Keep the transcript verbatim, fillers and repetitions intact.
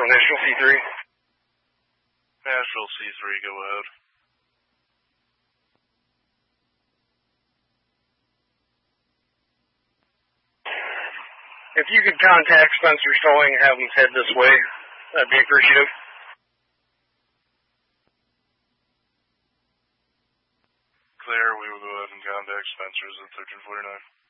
Nashville C three. Nashville C three, go ahead. If you could contact Spencer's Towing and have them head this way, I'd be appreciative. Clear, we will go ahead and contact Spencer's at thirteen forty-nine.